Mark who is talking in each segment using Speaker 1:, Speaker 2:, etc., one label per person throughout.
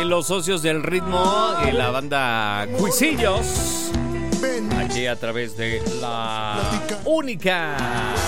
Speaker 1: Los Socios del Ritmo, la banda Cuisillos, aquí a través de la única.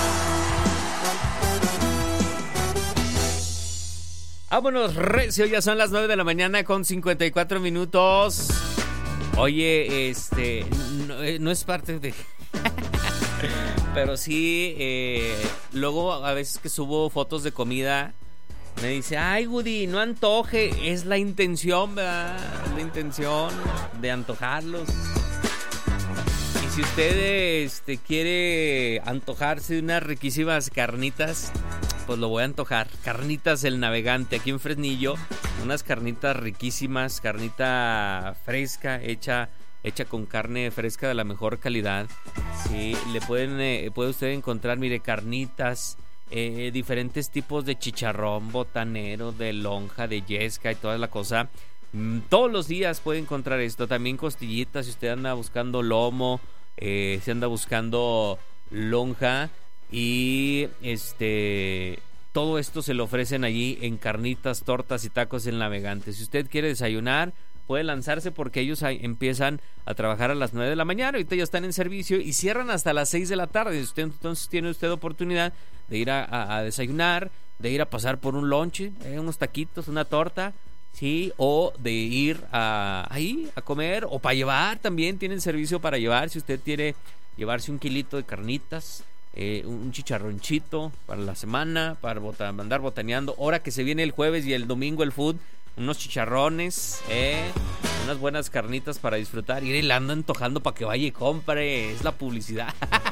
Speaker 1: Vámonos recio, ya son las 9 de la mañana con 54 minutos. Oye, no es parte de... Pero sí, luego a veces que subo fotos de comida, me dice, ay Woody, no antoje. Es la intención, ¿verdad? Es la intención de antojarlos. Y si usted quiere antojarse de unas riquísimas carnitas, pues lo voy a antojar. Carnitas El Navegante, aquí en Fresnillo. Unas carnitas riquísimas, carnita fresca, hecha con carne fresca de la mejor calidad. Sí, puede usted encontrar, mire, carnitas, diferentes tipos de chicharrón, botanero, de lonja, de yesca y toda la cosa. Todos los días puede encontrar esto. También costillitas, si usted anda buscando lomo, si anda buscando lonja. Y todo esto se lo ofrecen allí en Carnitas, Tortas y Tacos El Navegante. Si usted quiere desayunar, puede lanzarse porque ellos empiezan a trabajar a las 9 de la mañana. Ahorita ya están en servicio y cierran hasta las 6 de la tarde. Entonces tiene usted oportunidad de ir a desayunar, de ir a pasar por un lonche, unos taquitos, una torta, sí, o de ir ahí a comer, o para llevar. También tienen servicio para llevar. Si usted quiere llevarse un kilito de carnitas, un chicharronchito para la semana, para andar botaneando. Ahora que se viene el jueves y el domingo el food, unos chicharrones, unas buenas carnitas para disfrutar. Y le ando antojando para que vaya y compre. Es la publicidad.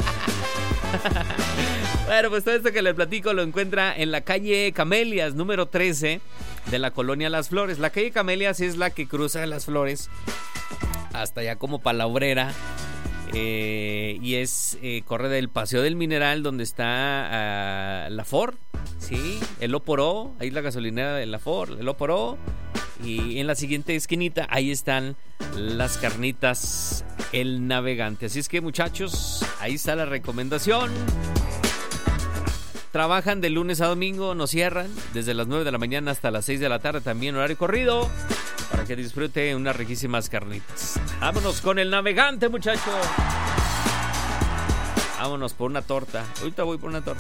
Speaker 1: Bueno, pues todo esto que le platico lo encuentra en la calle Camelias, número 13 de la colonia Las Flores. La calle Camelias es la que cruza Las Flores hasta allá como para la Obrera. Y corre del Paseo del Mineral, donde está la Ford, sí, el Oporó, ahí es la gasolinera de la Ford, el Oporó, y en la siguiente esquinita ahí están las carnitas El Navegante. Así es que, muchachos, ahí está la recomendación. Trabajan de lunes a domingo, no cierran, desde las 9 de la mañana hasta las 6 de la tarde, también horario corrido, para que disfrute unas riquísimas carnitas. Vámonos con El Navegante, muchachos. Vámonos por una torta. Ahorita voy por una torta.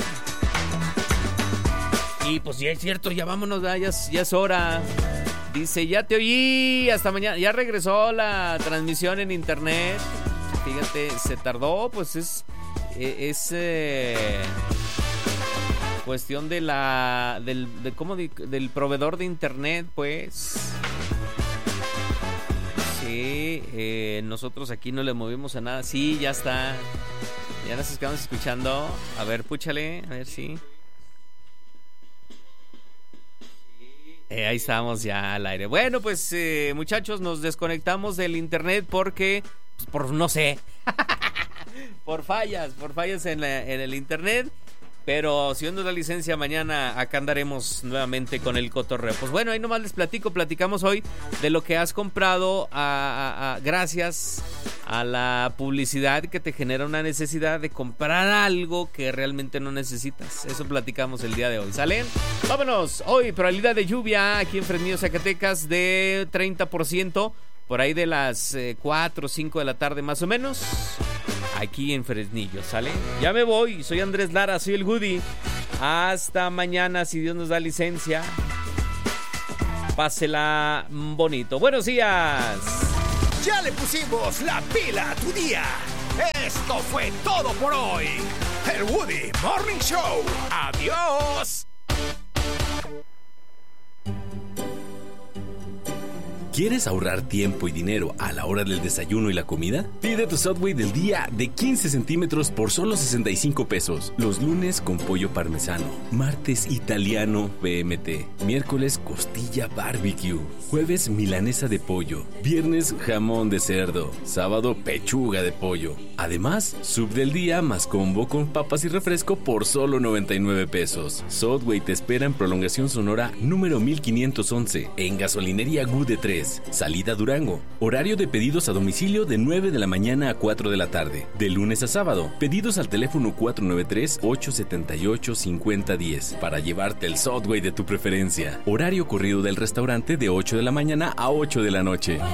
Speaker 1: Y pues ya es cierto, ya vámonos, ya es hora. Dice, ya te oí, hasta mañana. Ya regresó la transmisión en internet. Fíjate, se tardó, pues es cuestión del proveedor de internet, pues. Sí, nosotros aquí no le movimos a nada. Sí, ya está. Ya nos estamos escuchando. A ver, púchale, a ver si. Ahí estamos ya al aire. Bueno, pues muchachos, nos desconectamos del internet porque, pues, por no sé, por fallas en el internet. Pero si Dios nos da licencia, mañana acá andaremos nuevamente con el cotorreo. Pues bueno, ahí nomás les platicamos hoy de lo que has comprado gracias a la publicidad que te genera una necesidad de comprar algo que realmente no necesitas. Eso platicamos el día de hoy, ¿sale? Vámonos, hoy probabilidad de lluvia aquí en Fresnillo, Zacatecas de 30%, por ahí de las 4 o 5 de la tarde más o menos. Aquí en Fresnillo, ¿sale? Ya me voy, soy Andrés Lara, soy el Woody. Hasta mañana, si Dios nos da licencia. Pásela bonito. Buenos días.
Speaker 2: Ya le pusimos la pila a tu día. Esto fue todo por hoy. El Woody Morning Show. Adiós.
Speaker 3: ¿Quieres ahorrar tiempo y dinero a la hora del desayuno y la comida? Pide tu Subway del día de 15 centímetros por solo 65 pesos. Los lunes con pollo parmesano, martes italiano PMT, miércoles costilla barbecue, jueves milanesa de pollo, viernes jamón de cerdo, sábado pechuga de pollo. Además, sub del día más combo con papas y refresco por solo 99 pesos. Subway te espera en Prolongación Sonora número 1511, en Gasolinería Gude 3. 10. Salida Durango. Horario de pedidos a domicilio de 9 de la mañana a 4 de la tarde. De lunes a sábado. Pedidos al teléfono 493-878-5010 para llevarte el Subway de tu preferencia. Horario corrido del restaurante de 8 de la mañana a 8 de la noche.